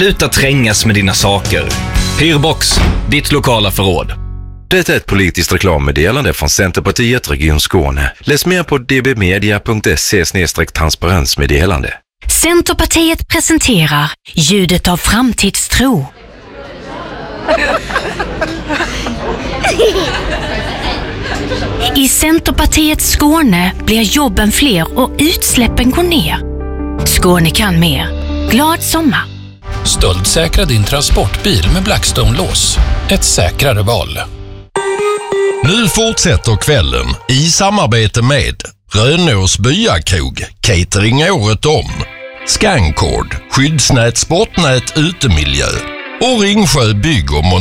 Sluta trängas med dina saker. Hyrbox, ditt lokala förråd. Det är ett politiskt reklammeddelande från Centerpartiet Region Skåne. Läs mer på dbmedia.se/transparensmeddelande. Centerpartiet presenterar ljudet av framtidstro. I Centerpartiets Skåne blir jobben fler och utsläppen går ner. Skåne kan mer. Glad sommar! Stöldsäkra din transportbil med Blackstone-lås. Ett säkrare val. Nu fortsätter kvällen i samarbete med Rönås Byakrog, catering året om, Scancord, skyddsnät, sportnät, utemiljö och Ringsjö bygg och